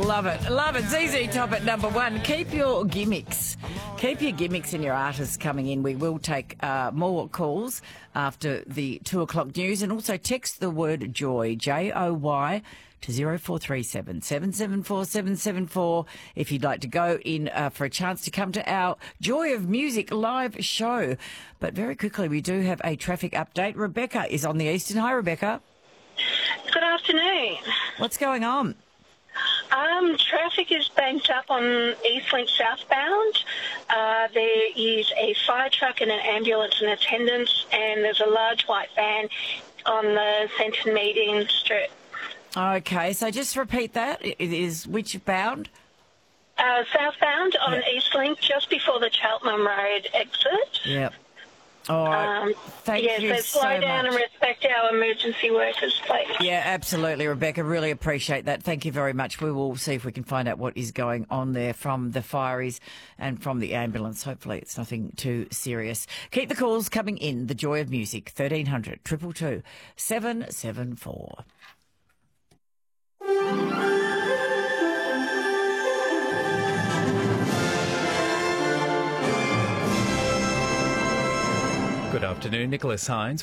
Love it. Love it. ZZ Top at number one. Keep your gimmicks. Keep your gimmicks and your artists coming in. We will take more calls after the 2 o'clock news, and also text the word joy, Joy, to 0437 774 774 if you'd like to go in for a chance to come to our Joy of Music live show. But very quickly, we do have a traffic update. Rebecca is on the Eastern. Hi, Rebecca. Good afternoon. What's going on? Traffic is banked up on Eastlink southbound. There is a fire truck and an ambulance in attendance, and there's a large white van on the Centre Meeting strip. Okay, so just repeat that. It is which bound? Southbound on Eastlink, just before the Cheltenham Road exit. Yep. All right. Thank you so so slow down much. and respect our emergency workers, please. Yeah, absolutely, Rebecca. Really appreciate that. Thank you very much. We will see if we can find out what is going on there from the fireys and from the ambulance. Hopefully it's nothing too serious. Keep the calls coming in. The Joy of Music, 1300 222 774. Good afternoon, Nicholas Hines.